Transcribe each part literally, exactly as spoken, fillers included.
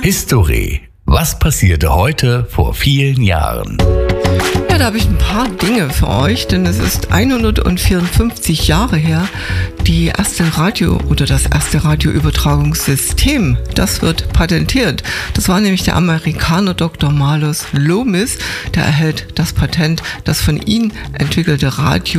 History. Was passierte heute vor vielen Jahren? Ja, da habe ich ein paar Dinge für euch, denn es ist hundertvierundfünfzig Jahre her, die erste Radio oder das erste Radioübertragungssystem, das wird patentiert. Das war nämlich der Amerikaner Doktor Marlos Loomis, der erhält das Patent, das von ihm entwickelte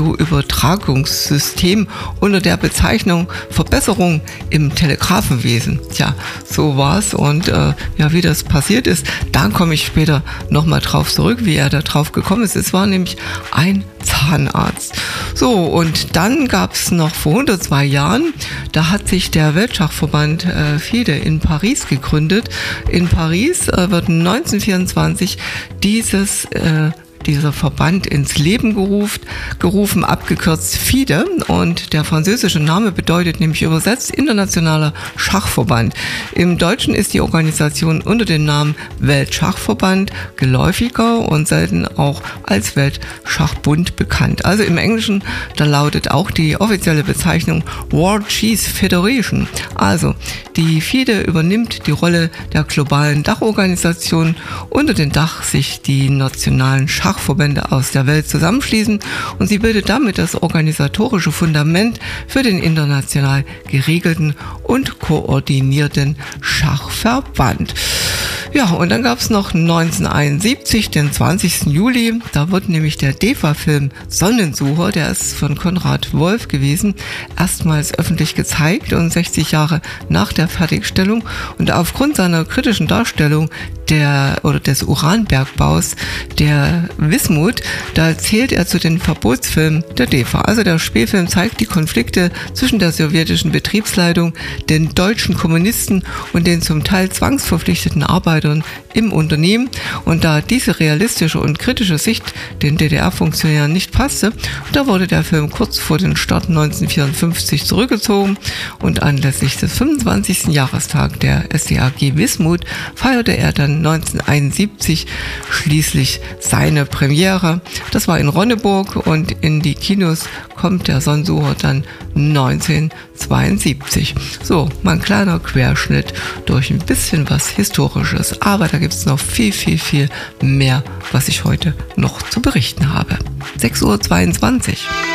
Radioübertragungssystem unter der Bezeichnung Verbesserung im Telegrafenwesen. Tja, so war's und äh, ja, wie das passiert ist, da komme ich später nochmal drauf zurück, wie er da drauf gekommen ist. Es war nämlich ein Zahnarzt. So, und dann gab es noch vor hundertzwei Jahren, da hat sich der Weltschachverband äh, FIDE in Paris gegründet. In Paris äh, wird neunzehnhundertvierundzwanzig dieses äh, dieser Verband ins Leben gerufen, gerufen, abgekürzt FIDE, und der französische Name bedeutet nämlich übersetzt Internationaler Schachverband. Im Deutschen ist die Organisation unter dem Namen Weltschachverband geläufiger und selten auch als Weltschachbund bekannt. Also im Englischen, da lautet auch die offizielle Bezeichnung World Chess Federation. Also die FIDE übernimmt die Rolle der globalen Dachorganisation, unter dem Dach sich die nationalen Schach Schachverbände aus der Welt zusammenschließen, und sie bildet damit das organisatorische Fundament für den international geregelten und koordinierten Schachverband. Ja, und dann gab es noch neunzehnhunderteinundsiebzig, den zwanzigsten Juli, da wird nämlich der D E F A-Film Sonnensucher, der ist von Konrad Wolf gewesen, erstmals öffentlich gezeigt, und sechzig Jahre nach der Fertigstellung, und aufgrund seiner kritischen Darstellung der oder des Uranbergbaus der Wismut, da zählt er zu den Verbotsfilmen der D E F A. Also der Spähfilm zeigt die Konflikte zwischen der sowjetischen Betriebsleitung, den deutschen Kommunisten und den zum Teil zwangsverpflichteten Arbeitern im Unternehmen. Und da diese realistische und kritische Sicht den D D R-Funktionären nicht passte, da wurde der Film kurz vor dem Start neunzehnhundertvierundfünfzig zurückgezogen, und anlässlich des fünfundzwanzigsten Jahrestags der S D A G Wismut feierte er dann neunzehnhunderteinundsiebzig schließlich seine Premiere. Das war in Ronneburg, und in die Kinos kommt der Sonnensucher dann neunzehnhundertzweiundsiebzig. So, mein kleiner Querschnitt durch ein bisschen was Historisches. Aber da gibt es noch viel, viel, viel mehr, was ich heute noch zu berichten habe. sechs Uhr zweiundzwanzig.